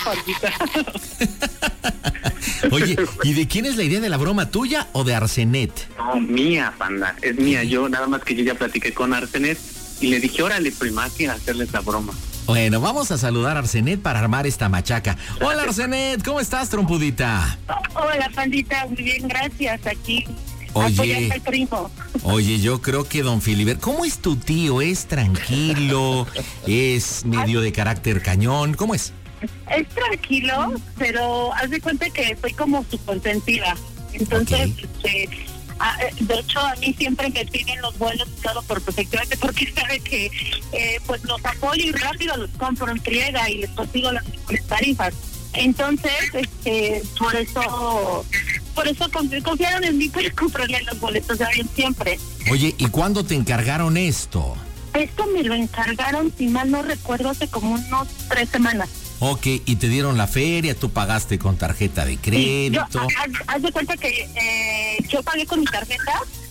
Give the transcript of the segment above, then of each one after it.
Pandita. Oye, ¿y de quién es la idea de la broma, tuya o de Arsenet? No, mía, Panda, es mía. Yo, nada más que yo ya platiqué con Arsenet y le dije, órale, prima, que hacerles la broma. Bueno, vamos a saludar a Arsenet para armar esta machaca. Hola, Arsenet, ¿cómo estás, trompudita? Hola, Pandita, muy bien, gracias, aquí. Oye, al primo. Oye, yo creo que don Filiberto, ¿cómo es tu tío? ¿Es tranquilo? ¿Es medio de carácter cañón? ¿Cómo es? Es tranquilo, pero haz de cuenta que soy como su consentida. Entonces, Okay. De hecho, a mí siempre me piden los vuelos y todo perfectamente porque sabe que pues los apoyo y rápido los compro en friega y les consigo las mejores tarifas. Entonces, por eso confiaron en mí para comprarle los boletos de avión siempre. Oye, ¿y cuándo te encargaron esto? Esto me lo encargaron, si mal no recuerdo, hace como unos 3 semanas. Ok, y te dieron la feria, tú pagaste con tarjeta de crédito. Sí, haz de cuenta que yo pagué con mi tarjeta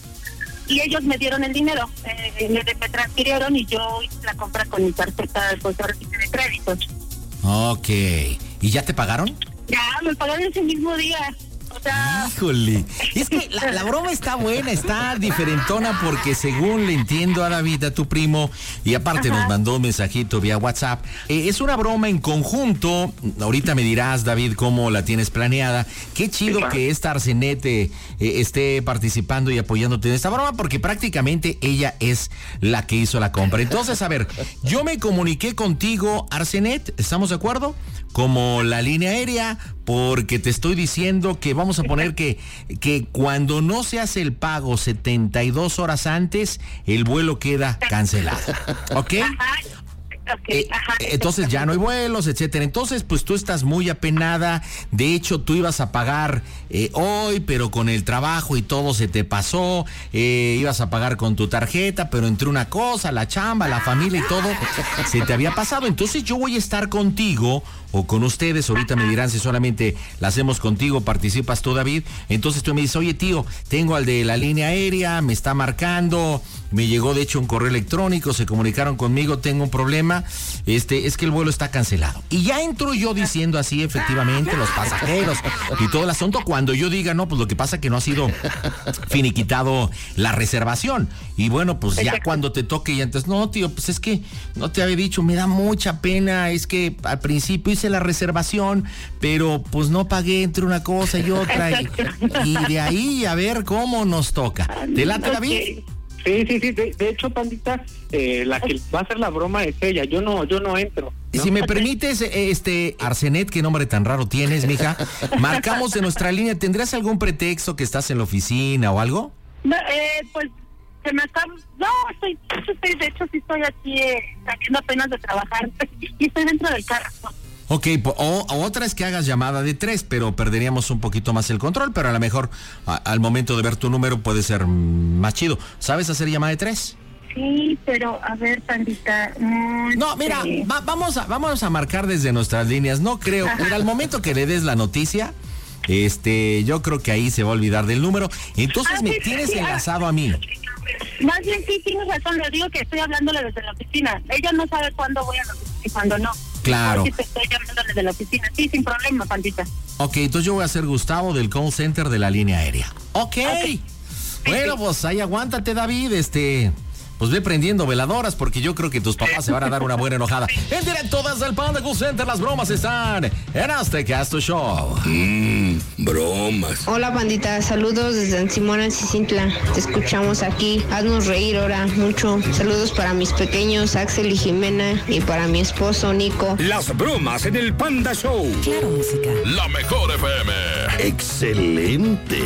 y ellos me dieron el dinero. Me transfirieron y yo hice la compra con mi tarjeta de crédito. Ok, ¿y ya te pagaron? Ya, me pagaron ese mismo día. O sea... Híjole, es que la broma está buena, está diferentona porque según le entiendo a David, a tu primo, y aparte nos mandó un mensajito vía WhatsApp, es una broma en conjunto. Ahorita me dirás, David, cómo la tienes planeada. Qué chido que esta Arsenet esté participando y apoyándote en esta broma porque prácticamente ella es la que hizo la compra. Entonces, a ver, yo me comuniqué contigo, Arsenet, ¿estamos de acuerdo? Como la línea aérea, porque te estoy diciendo que vamos a poner que cuando no se hace el pago 72 horas antes, el vuelo queda cancelado. ¿Ok? Okay, entonces ya no hay vuelos, etcétera. Entonces, pues tú estás muy apenada. De hecho, tú ibas a pagar hoy, pero con el trabajo y todo se te pasó. Ibas a pagar con tu tarjeta, pero entre una cosa, la chamba, la familia y todo, se te había pasado. Entonces yo voy a estar contigo o con ustedes. Ahorita me dirán si solamente la hacemos contigo, participas tú, David. Entonces tú me dices, oye, tío, tengo al de la línea aérea, me está marcando, me llegó de hecho un correo electrónico, se comunicaron conmigo, tengo un problema, es que el vuelo está cancelado. Y ya entro yo diciendo así, efectivamente, los pasajeros y todo el asunto, cuando yo diga, no, pues lo que pasa que no ha sido finiquitado la reservación. Y bueno, pues ya cuando te toque y antes, no, tío, pues es que no te había dicho, me da mucha pena, es que al principio hice la reservación, pero pues no pagué entre una cosa y otra, y de ahí a ver cómo nos toca. ¿Te late, David? Sí, de hecho, Pandita, la que va a hacer la broma es ella, yo no entro, ¿no? Si me permites, Arsenet, qué nombre tan raro tienes, mija, marcamos de nuestra línea. ¿Tendrás algún pretexto que estás en la oficina o algo? No, pues se me está... No, de hecho sí estoy aquí saliendo apenas de trabajar y estoy dentro del carro. Ok, otra es que hagas llamada de 3, pero perderíamos un poquito más el control, pero a lo mejor al momento de ver tu número puede ser más chido. ¿Sabes hacer llamada de 3? Sí, pero a ver, Pandita... No, mira, vamos a marcar desde nuestras líneas. No creo, mira, al momento que le des la noticia, yo creo que ahí se va a olvidar del número. Entonces me tienes enlazado a mí. Más bien sí, tienes razón, le digo que estoy hablándole desde la oficina. Ella no sabe cuándo voy a la oficina y cuándo no. Claro. Sí, te estoy llamando desde la oficina. Sí, sin problema, Pandita. Ok, entonces yo voy a ser Gustavo del call center de la línea aérea. Ok. Bueno, pues ahí aguántate, David, pues ve prendiendo veladoras porque yo creo que tus papás se van a dar una buena enojada. En directo desde el Panda Call Center, las bromas están en Aztecasto Show. Bromas. Hola, bandita, saludos desde San Simón, Cicintla. Te escuchamos aquí, haznos reír ahora mucho. Saludos para mis pequeños Axel y Jimena y para mi esposo Nico. Las bromas en el Panda Show. Claro, música. La mejor FM. Excelente.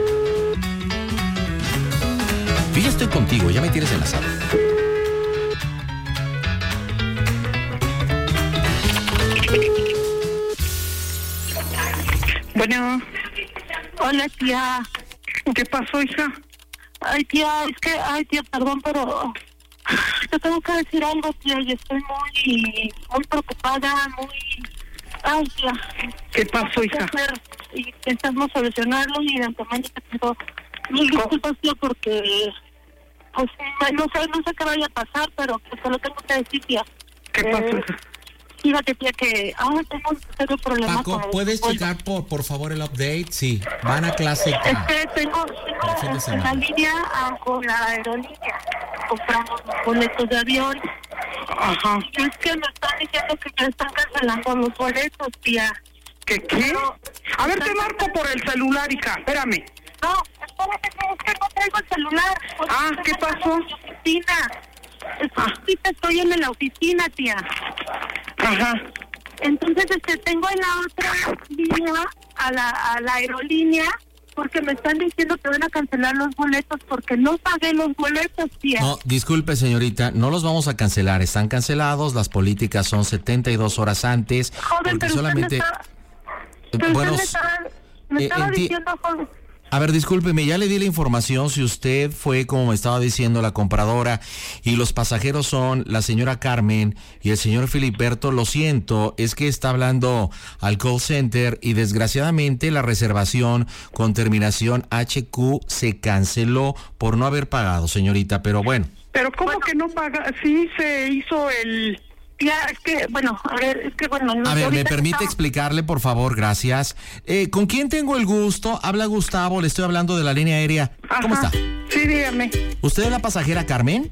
Yo ya estoy contigo, ya me tienes enlazado. Bueno. Hola, tía. ¿Qué pasó, hija? Ay, tía, perdón, pero te tengo que decir algo, tía, y estoy muy preocupada, Ay, tía. ¿Qué pasó, hija? Y intentamos solucionarlo y de antemano te pido mil disculpas, tía, porque pues no sé qué vaya a pasar, pero pues te lo tengo que decir, tía. ¿Qué pasó, hija? Fíjate, tía, que tengo un serio problema. Paco, ¿puedes checar por favor el update? Sí, van a clase K. Tengo en la línea con la aerolínea. Compramos boletos de avión. Ajá. Es que me están diciendo que ya están cancelando los boletos, tía. ¿Qué? A ver, te marco por el celular, hija. Espérame. No, espérate, es que no traigo el celular. ¿Qué pasó? Estoy en la oficina, tía. Ajá. Entonces, tengo en la otra línea a la aerolínea porque me están diciendo que van a cancelar los boletos porque no pagué los boletos, tía. No, disculpe, señorita, no los vamos a cancelar, están cancelados, las políticas son 72 horas antes. Joven, pero solamente me estaba diciendo, joven. A ver, discúlpeme, ya le di la información. Si usted fue, como me estaba diciendo, la compradora y los pasajeros son la señora Carmen y el señor Filiberto, lo siento, es que está hablando al call center y desgraciadamente la reservación con terminación HQ se canceló por no haber pagado, señorita, pero bueno. ¿Pero cómo que no paga? Sí, se hizo el... Ya, es que, bueno, a ver, ¿me permite explicarle, por favor? Gracias. ¿Con quién tengo el gusto? Habla Gustavo, le estoy hablando de la línea aérea. Ajá. ¿Cómo está? Sí, dígame. ¿Usted es la pasajera Carmen?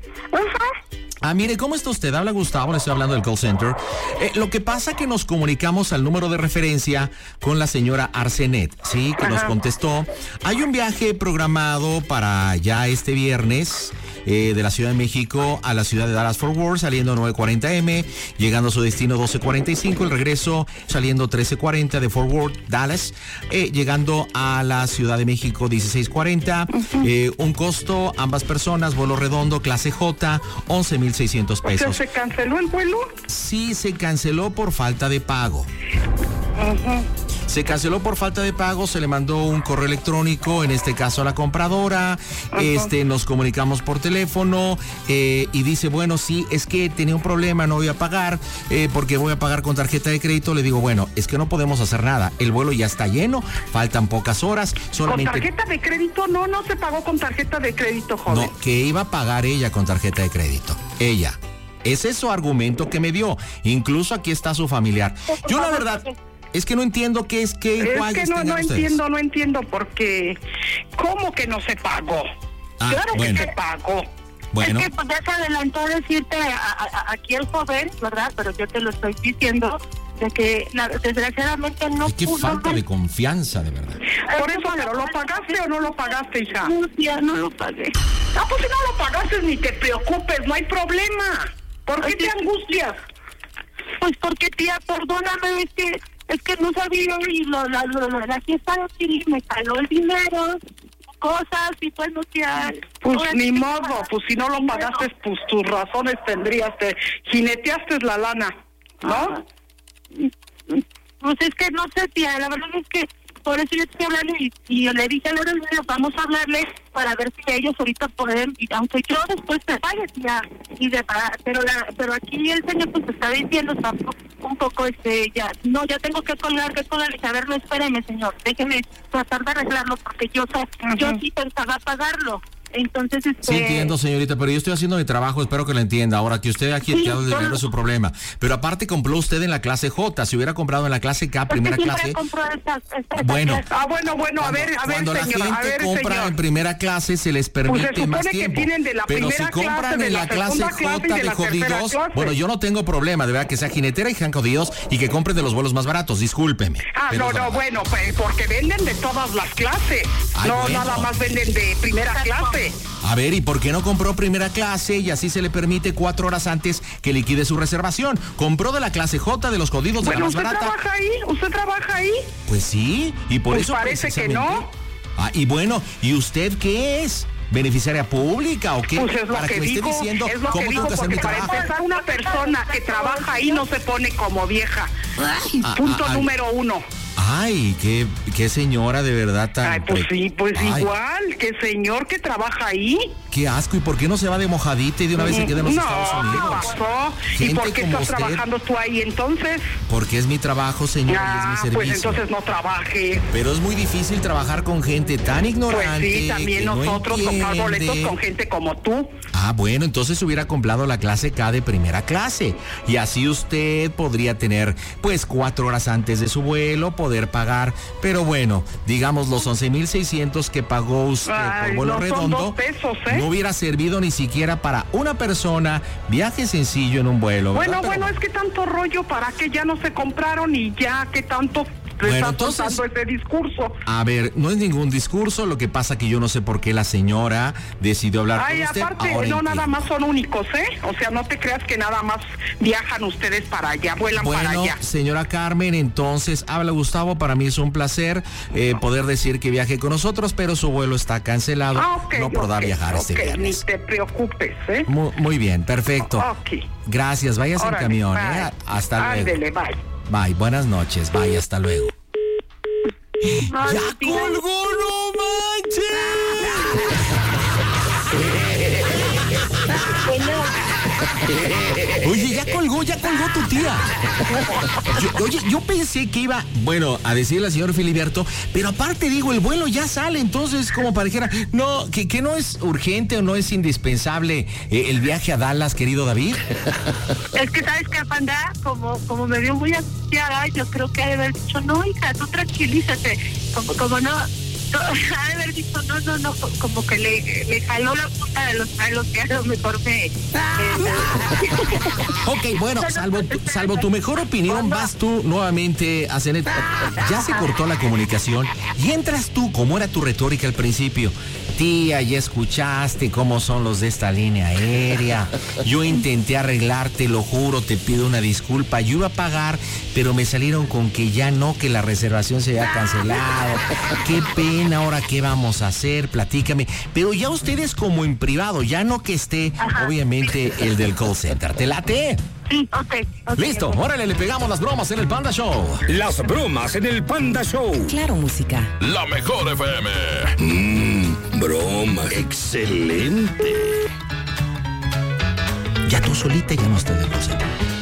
Ajá. Mire, ¿cómo está usted? Habla Gustavo, le estoy hablando del call center. Lo que pasa es que nos comunicamos al número de referencia con la señora Arsenet, ¿sí? Que nos contestó. Hay un viaje programado para ya este viernes de la Ciudad de México a la ciudad de Dallas-Fort Worth, saliendo 9:40 AM, llegando a su destino 12:45, el regreso saliendo 13:40 de Fort Worth, Dallas, llegando a la Ciudad de México 16:40, un costo, ambas personas, vuelo redondo, clase J, 11,600 pesos. O sea, ¿se canceló el vuelo? Sí, se canceló por falta de pago. Ajá. Se canceló por falta de pago, se le mandó un correo electrónico, en este caso a la compradora, nos comunicamos por teléfono y dice, bueno, sí, es que tenía un problema, no voy a pagar porque voy a pagar con tarjeta de crédito. Le digo, bueno, es que no podemos hacer nada, el vuelo ya está lleno, faltan pocas horas, solamente... ¿Con tarjeta de crédito? No se pagó con tarjeta de crédito, joven. No, que iba a pagar ella con tarjeta de crédito, ella. Ese es su argumento que me dio, incluso aquí está su familiar. Yo la verdad... Es que no entiendo qué es que... Es que no entiendo porque... ¿Cómo que no se pagó? Claro que se pagó. Bueno. Es que pues ya se adelantó a decirte aquí el joven, ¿verdad? Pero yo te lo estoy diciendo de que desgraciadamente no pudo... Qué falta de confianza, de verdad. Por eso, ¿pero lo pagaste o no lo pagaste, hija? No, tía, no lo pagué. Pues si no lo pagaste ni te preocupes, no hay problema. ¿Por qué te angustias? Pues porque, tía, perdóname, es que no sabía y la fiesta de me caló el dinero, cosas y pues no tía. Pues ni modo, pues si no lo pagaste, pues tus razones tendrías, te jineteaste la lana, ¿no? Pues es que no sé, tía, la verdad es que por eso yo estoy hablando y yo le dije a la aerolínea, vamos a hablarle para ver si ellos ahorita pueden, aunque yo después te vaya, tía, pero aquí el señor pues está diciendo, está un poco ya tengo que colgar, a ver, no, espéreme, señor, déjeme tratar de arreglarlo porque yo sí pensaba pagarlo. Entonces, Sí entiendo, señorita, pero yo estoy haciendo mi trabajo, espero que lo entienda. Ahora que usted aquí el dinero es su problema. Pero aparte compró usted en la clase J, si hubiera comprado en la clase K, primera clase. Bueno. Bueno, a ver, cuando señor. La gente compra en primera clase se les permite pues se más tiempo. Pero si compran en la clase J de jodidos, bueno, yo no tengo problema, de verdad, que sea jinetera y sean jodidos y que compren de los vuelos más baratos, discúlpeme. Bueno, pues porque venden de todas las clases. Nada más venden de primera clase. A ver, ¿y por qué no compró primera clase y así se le permite 4 horas antes que liquide su reservación? Compró de la clase J de los jodidos de la más barata. ¿Usted trabaja ahí? Pues sí, y por eso parece que no. Y bueno, ¿y usted qué es? ¿Beneficiaria pública o qué? Pues es lo que digo, porque para empezar una persona que trabaja ahí no se pone como vieja. Punto número 1. Ay, qué señora de verdad tan... Pues sí, pues igual. ¿Qué señor que trabaja ahí? Qué asco, ¿y por qué no se va de mojadita y de una vez se queda en los Estados Unidos? ¿Qué pasó? Gente ¿Y por qué como estás usted, trabajando tú ahí entonces? Porque es mi trabajo, señor, y es mi servicio. Pues entonces no trabaje. Pero es muy difícil trabajar con gente tan ignorante. Pues sí, también que nosotros no comprar boletos entiende. con gente como tú. Ah, bueno, entonces hubiera comprado la clase K de primera clase. Y así usted podría tener, pues, 4 horas antes de su vuelo, poder pagar. Pero bueno, digamos los 11,600 que pagó usted por vuelo no redondo, son 2 pesos, ¿eh? no hubiera servido ni siquiera para una persona, viaje sencillo en un vuelo. ¿Verdad? Bueno, es que tanto rollo, ¿para qué ya no se compraron y ya que tanto Bueno, está soltando ese discurso? A ver, no es ningún discurso, lo que pasa que yo no sé por qué la señora decidió hablar con usted. Aparte, Ahora no nada entiendo. más son únicos, ¿eh? O sea, no te creas que nada más viajan ustedes para allá, vuelan para Bueno, allá. señora Carmen, entonces habla Gustavo, para mí es un placer poder decir que viaje con nosotros, pero su vuelo está cancelado, no podrá viajar este viernes. Ni te preocupes, ¿eh? Muy bien, perfecto. Ok. Gracias, vayas en Órale, camión, bye. hasta luego. Ándele, bye. Bye, buenas noches, bye, hasta luego. ¡Ya colgó, no manches! Oye, ya colgó tu tía. Yo pensé que iba, bueno, a decirle al señor Filiberto, pero aparte digo, el vuelo ya sale, entonces como para dijera, no, que no es urgente o no es indispensable el viaje a Dallas, querido David. Es que sabes que Panda, como me vio muy angustiada, yo creo que ha de haber dicho, no, hija, tú tranquilízate, como no, ha de haber dicho, no, como que le jaló la punta de los pelos, que a lo mejor me... Ok, bueno, salvo tu mejor opinión, vas tú nuevamente a Cenet. Ya se cortó la comunicación y entras tú, como era tu retórica al principio. Tía, ya escuchaste cómo son los de esta línea aérea. Yo intenté arreglarte, lo juro, te pido una disculpa. Yo iba a pagar, pero me salieron con que ya no, que la reservación se había cancelado. Qué pena, ahora qué vamos a hacer, platícame. Pero ya ustedes como en privado, ya no que esté, obviamente, el del call center. ¿Te late? Sí, ok. Listo, órale, le pegamos las bromas en el Panda Show. Las bromas en el Panda Show. Claro, música. La mejor FM. Bromas. Excelente. Ya tú solita ya no estás de closet.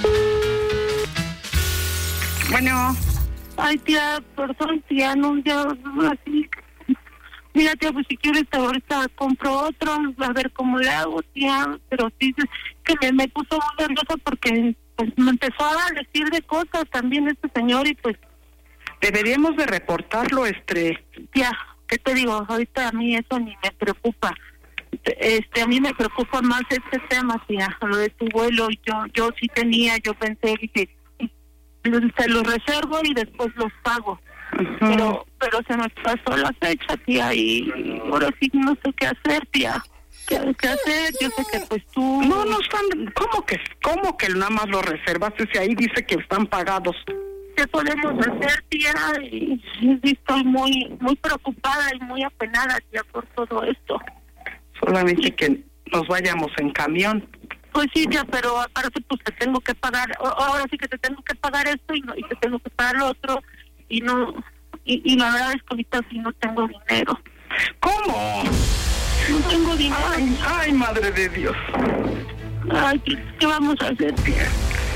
Bueno. Ay, tía, perdón, tía, no, ya, así. Mira, tía, pues si quieres ahorita compro otro, a ver cómo le hago, tía. Pero sí, que me puso muy nerviosa porque pues me empezó a decir de cosas también este señor y pues... Deberíamos de reportarlo, Tía, ¿qué te digo? Ahorita a mí eso ni me preocupa. A mí me preocupa más este tema, tía, lo de tu vuelo. Yo sí tenía, yo pensé, dije, se los reservo y después los pago. Pero se me pasó la fecha, tía, y ahora sí no sé qué hacer, tía. ¿Qué hacer? Yo sé que pues tú... No están... ¿Cómo que nada más lo reservaste? Si ahí dice que están pagados. ¿Qué podemos hacer, tía? Y estoy muy preocupada y muy apenada, tía, por todo esto. Solamente que nos vayamos en camión. Pues sí, tía, pero aparte pues te tengo que pagar, ahora sí que te tengo que pagar esto y te tengo que pagar lo otro y no, y la verdad es que ahorita sí no tengo dinero. ¿Cómo? No tengo dinero. Ay, madre de Dios. Ay, ¿qué vamos a hacer, tía?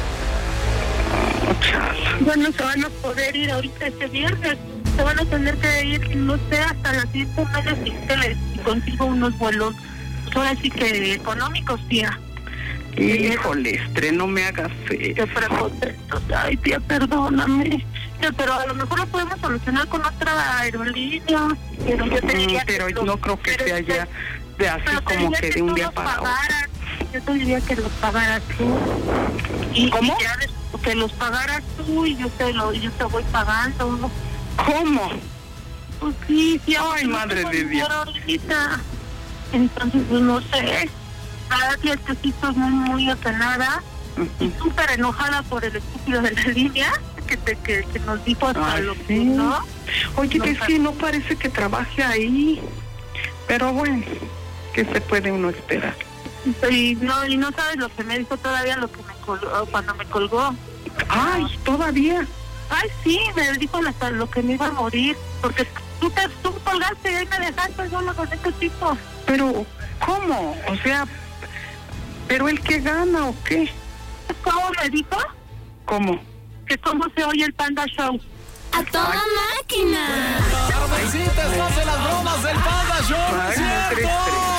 Bueno, se van a poder ir ahorita este viernes, se van a tener que ir, no sé, hasta las 10 semanas y consigo unos vuelos, ahora sí que económicos, tía. Híjole, no me hagas eso. Qué prepotesto. Ay, tía, perdóname. Tía, pero a lo mejor lo podemos solucionar con otra aerolínea. Pero yo te diría pero no creo que sea ya de así como que de un día para otro. Yo te diría que los pagaras tú. ¿Cómo? Y ya que los pagaras tú y yo te voy pagando. ¿Cómo? Pues sí, tía. Ay, madre de Dios. Ahorita. Entonces, pues no sé. La tía, es que sí estoy muy apenada y súper enojada por el estúpido de la línea que nos dijo hasta lo que no. Oye, es que no parece que trabaje ahí, pero bueno, ¿qué se puede uno esperar? Y no sabes lo que me dijo todavía, lo que me colgó, cuando me colgó. Ay, todavía. Ay, sí, me dijo hasta lo que me iba a morir, porque Tú colgaste y ahí me dejaste solo con este tipo. Pero, ¿cómo? O sea, ¿pero él qué gana o qué? ¿Cómo me dijo? ¿Cómo? Que cómo se oye el Panda Show. ¡A toda máquina! Carmencita, estás en las bromas del Panda Show, ¿no es cierto?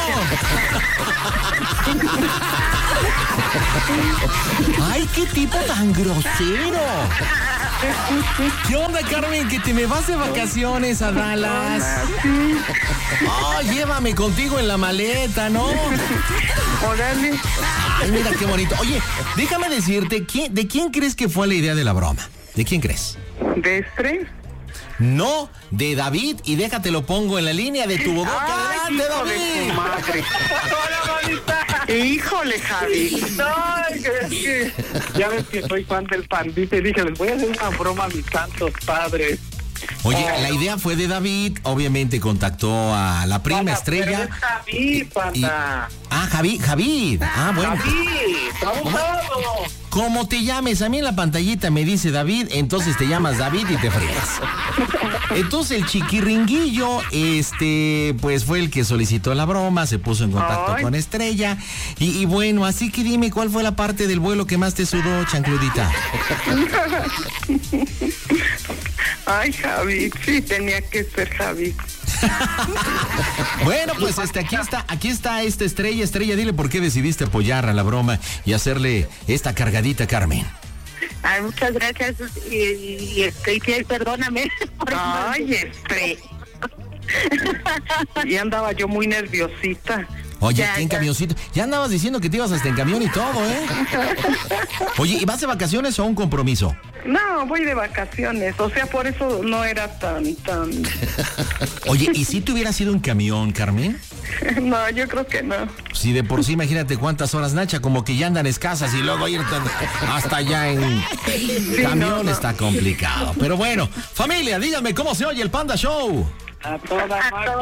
¡Ay, qué tipo tan grosero! ¿Qué onda, Carmen? Que te me vas de vacaciones a Dallas. Oh, llévame contigo en la maleta, ¿no? Órale. Ay, mira qué bonito. Oye, déjame decirte, ¿de quién crees que fue la idea de la broma? ¿De quién crees? ¿De Estrés? No, de David, y déjate lo pongo en la línea de tu boca. ¡Adelante, hijo David! de tu madre. Hola, bonita. Híjole, Javi. Ay, que ya ves que soy fan del Pandita y dije, les voy a hacer una broma a mis santos padres. Oye, la idea fue de David, obviamente contactó a la prima Panda, Estrella. Pero es Javi, Panda. Javid. Ah, bueno. Javi, abusado. Como te llames, a mí en la pantallita me dice David, entonces te llamas David y te frías. Entonces el chiquiringuillo, pues fue el que solicitó la broma, se puso en contacto con Estrella. Y bueno, así que dime, ¿cuál fue la parte del vuelo que más te sudó, chancludita? Ay, Javi, sí, tenía que ser Javi. Bueno, pues aquí está esta Estrella. Estrella, dile por qué decidiste apoyar a la broma y hacerle esta cargadita, Carmen. Ay, muchas gracias. Y perdóname. Ay, Estrella. Y andaba yo muy nerviosita. Oye, ¿qué en camioncito? Ya andabas diciendo que te ibas hasta en camión y todo, ¿eh? Oye, ¿y vas de vacaciones o a un compromiso? No, voy de vacaciones, o sea, por eso no era tan... Oye, ¿y si te hubieras ido en camión, Carmen? No, yo creo que no. Si de por sí, imagínate cuántas horas, Nacha, como que ya andan escasas y luego ir hasta allá en camión no. Está complicado. Pero bueno, familia, díganme cómo se oye el Panda Show. A toda